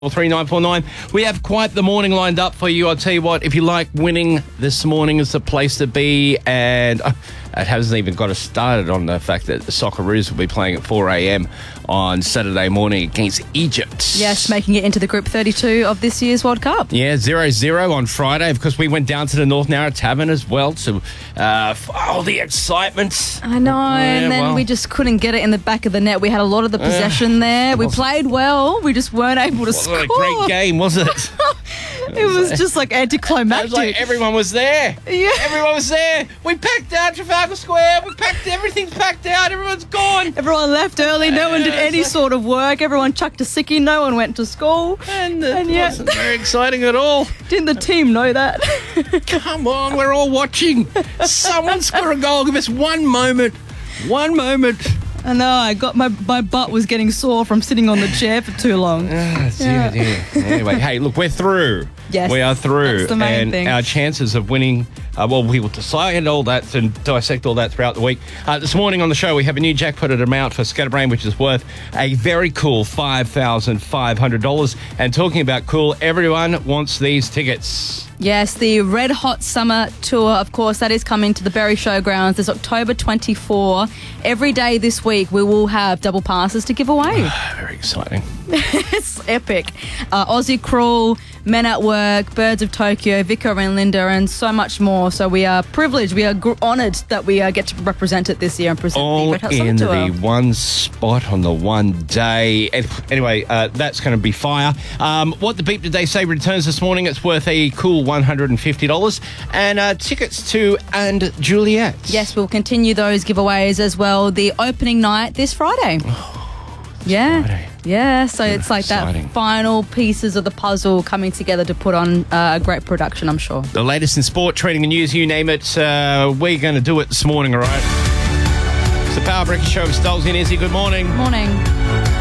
3949. We have quite the morning lined up for you. I'll tell you what, if you like winning, this morning is the place to be. And it hasn't even got us started on the fact that the Socceroos will be playing at 4 a.m. on Saturday morning against Egypt. Yes, making it into the Group 32 of this year's World Cup. Yeah, 0-0 on Friday. Because we went down to the North Narra Tavern as well to all the excitement. I know, and then we just couldn't get it in the back of the net. We had a lot of the possession there. We played well. We just weren't able to score. What a great game, was it? It was just like anticlimactic. It was like everyone was there. Yeah. Everyone was there. We packed out Trafalgar Square. Everything's packed out. Everyone's gone. Everyone left early. No one did any sort of work. Everyone chucked a sickie. No one went to school. And it wasn't very exciting at all. Didn't the team know that? Come on, we're all watching. Someone score a goal. Give us one moment. One moment. I know, I got my butt was getting sore from sitting on the chair for too long. Dear. Anyway, hey, look, we're through. Yes, we are through. That's the main thing. Our chances of winning, we will decide all that and dissect all that throughout the week. This morning on the show, we have a new jackpot amount for Scatterbrain, which is worth a very cool $5,500. And talking about cool, everyone wants these tickets. Yes, the Red Hot Summer Tour, of course, that is coming to the Berry Showgrounds. This October 24. Every day this week, we will have double passes to give away. Very exciting. It's epic. Aussie Crawl, Men at Work, Birds of Tokyo, Vicar and Linda, and so much more. So we are privileged, we are honoured that we get to represent it this year and present all the Red Hot Summer Tour. in the one spot on the one day. Anyway, that's going to be fire. What the Beep Did They Say returns this morning. It's worth a cool $150. And tickets to And Juliet. Yes, we'll continue those giveaways as well. The opening night this Friday. Friday. Yeah, so it's like exciting. that final pieces of the puzzle coming together to put on a great production, I'm sure. The latest in sport, training and news, you name it. We're going to do it this morning, all right? It's the Power Breakfast Show with Stolzy and Izzy. Good morning. Morning.